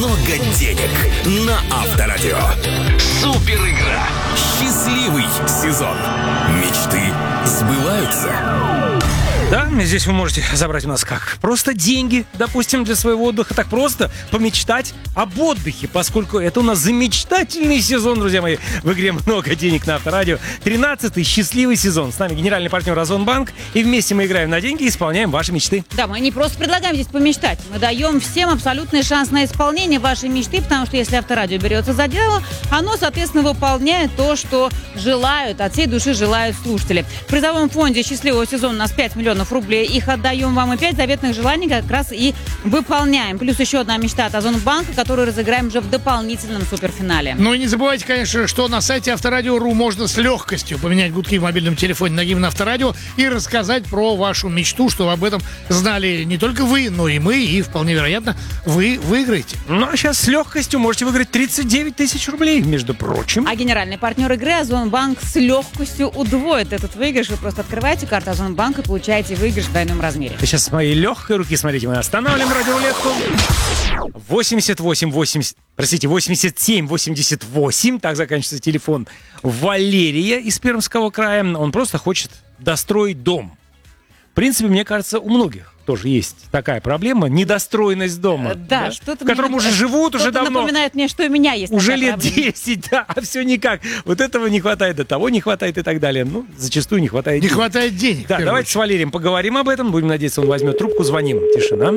много денег на Авторадио. Супер игра. Счастливый сезон. Мечты сбываются. Да, здесь вы можете забрать у нас как? Просто деньги, допустим, для своего отдыха. Так просто помечтать об отдыхе, поскольку это у нас замечательный сезон, друзья мои. В игре много денег на Авторадио. 13-й счастливый сезон. С нами генеральный партнер Озонбанк. И вместе мы играем на деньги и исполняем ваши мечты. Да, мы не просто предлагаем здесь помечтать. Мы даем всем абсолютный шанс на исполнение вашей мечты, потому что если Авторадио берется за дело, оно, соответственно, выполняет то, что желают, от всей души желают слушатели. В призовом фонде счастливого сезона у нас 5 миллионов рублей. Их отдаем вам, и 5 заветных желаний как раз и выполняем. Плюс еще одна мечта от Озонбанка, которую разыграем уже в дополнительном суперфинале. Ну и не забывайте, конечно, что на сайте Авторадио.ру можно с легкостью поменять гудки в мобильном телефоне на гимн Авторадио и рассказать про вашу мечту, что об этом знали не только вы, но и мы, и вполне вероятно вы выиграете. Ну а сейчас с легкостью можете выиграть 39 тысяч рублей, между прочим. А генеральный партнер игры Озонбанк с легкостью удвоит этот выигрыш. Вы просто открываете карту Озонбанка и получаете выигрыш в двойном размере. Сейчас с моей легкой руки, смотрите, мы останавливаем радиорулетку. 87-88, так заканчивается телефон Валерия из Пермского края. Он просто хочет достроить дом. В принципе, мне кажется, у многих тоже есть такая проблема, недостроенность дома. Да, что-то в котором уже живут уже давно. Напоминает мне, что у меня есть уже такая лет проблема. 10, да, а все никак. Вот этого не хватает, до того не хватает и так далее. Ну, зачастую не хватает Не денег. хватает денег. Да, давайте с Валерием поговорим об этом. Будем надеяться, он возьмет трубку. Звоним. Тишина.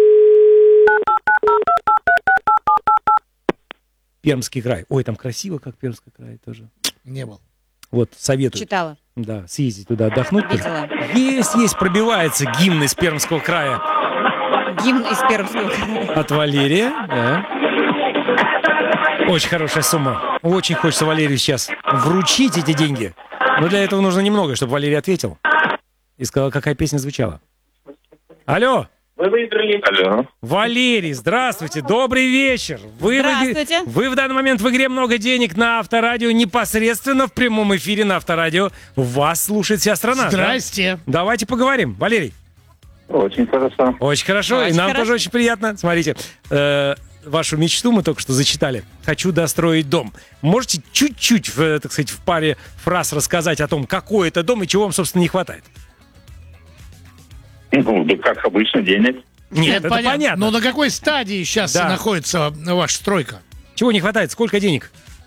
Пермский край. Ой, там красиво, как Пермский край тоже. Не был. Вот, советую. Читала. Да, съездить туда отдохнуть. Видела. Есть, пробивается гимн из Пермского края. Гимн из Пермского края. От Валерия, да. Очень хорошая сумма. Очень хочется Валерию сейчас вручить эти деньги. Но для этого нужно немного, чтобы Валерий ответил. И сказал, какая песня звучала. Алло. Вы выиграли. Алло. Валерий, здравствуйте, добрый вечер. Здравствуйте. Вы в данный момент в игре «Много денег» на Авторадио, непосредственно в прямом эфире на Авторадио. Вас слушает вся страна. Здрасте. Да? Давайте поговорим. Валерий. Очень хорошо. Очень хорошо, Очень и нам хорошо. тоже очень приятно. Смотрите, вашу мечту мы только что зачитали. «Хочу достроить дом». Можете чуть-чуть, так сказать, в паре фраз рассказать о том, какой это дом и чего вам, собственно, не хватает? Ну, да как обычно, денег. Нет, это понятно. Но на какой стадии сейчас Да. находится ваша стройка? Чего не хватает? Сколько денег?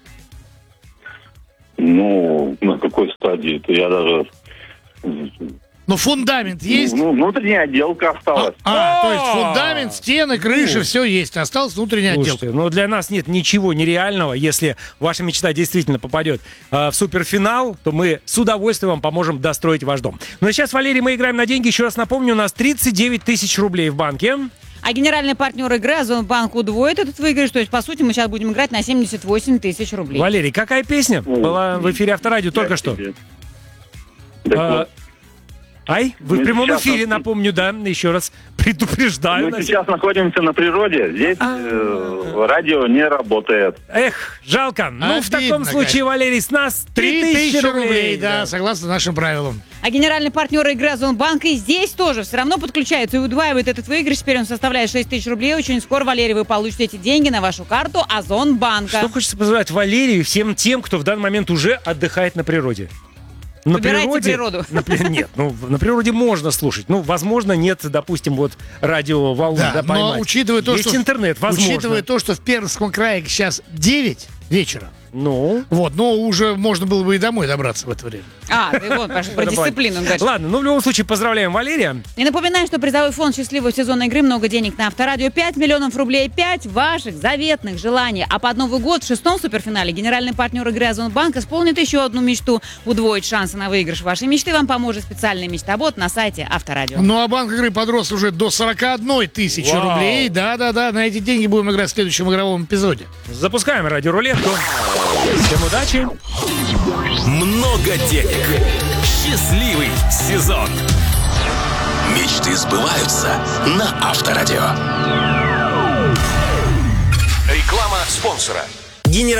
Ну, на какой стадии-то я даже... Ну, фундамент есть? Ну, внутренняя отделка осталась. То есть фундамент, стены, крыша, все есть. Осталась внутренняя отделка. Слушайте, но для нас нет ничего нереального. Если ваша мечта действительно попадет в суперфинал, то мы с удовольствием вам поможем достроить ваш дом. Ну а сейчас, Валерий, мы играем на деньги. Еще раз напомню, у нас 39 тысяч рублей в банке. А генеральный партнер игры Озонбанк удвоит этот выигрыш. То есть, по сути, мы сейчас будем играть на 78 тысяч рублей. Валерий, какая песня была в эфире Авторадио только что? Ай, вы в прямом сейчас эфире, напомню, да, еще раз предупреждаю. Мы сейчас находимся на природе. Здесь радио не работает. Эх, жалко. Ну, в Обидно, таком случае, конечно. Валерий, с нас 3000 рублей, да, согласно нашим правилам. А генеральный партнер игры Озонбанк и здесь тоже все равно подключается и удваивает этот выигрыш. Теперь он составляет 6 тысяч рублей. Очень скоро, Валерий, вы получите эти деньги на вашу карту Озонбанка. Что хочется пожелать Валерию и всем тем, кто в данный момент уже отдыхает на природе? На Выбирайте природу. Нет, на природе можно слушать. Ну, возможно, нет, допустим, вот радиоволны, Да, но поймать. учитывая то, Есть что, интернет, возможно. учитывая то, что в Пермском крае сейчас 9 вечера, Ну, вот, но уже можно было бы и домой добраться в это время. Ты вот, Паша, про дисциплину говоришь. ладно, ну, в любом случае, поздравляем Валерия. И напоминаю, что призовой фонд счастливого сезона игры «Много денег» на Авторадио 5 миллионов рублей, 5 ваших заветных желаний. А под Новый год в 6-м суперфинале генеральный партнер игры Озонбанк исполнит еще одну мечту. Удвоить шансы на выигрыш вашей мечты вам поможет специальный мечтобот на сайте Авторадио. Ну, а банк игры подрос уже до 41 тысячи Вау. рублей. Да-да-да, на эти деньги будем играть в следующем игровом эпизоде. Запускаем радиорулетку. Всем удачи. Много денег. Счастливый сезон. Мечты сбываются на Авторадио. Реклама спонсора.